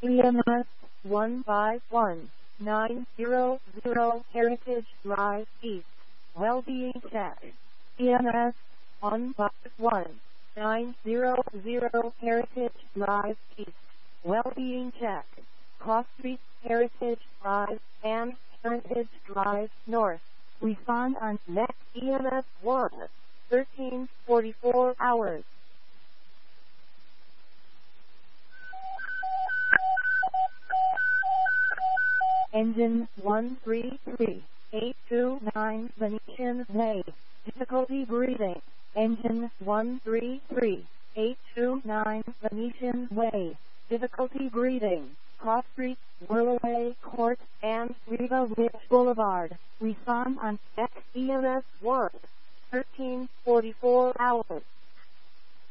EMS 151-900 Heritage Drive East, Well-Being Check. EMS 151-900 Heritage Drive East, Well-Being Check. Cross Street, Heritage Drive, and Heritage Drive North. Respond on next EMS 1, 1344 hours. Engine 133-829 Venetian Way. Difficulty breathing. Engine 133-829 Venetian Way. Difficulty breathing. Cross Street, Whirlaway Court, and Riva Ridge Boulevard. Respond on next EMS 1, 1344 hours.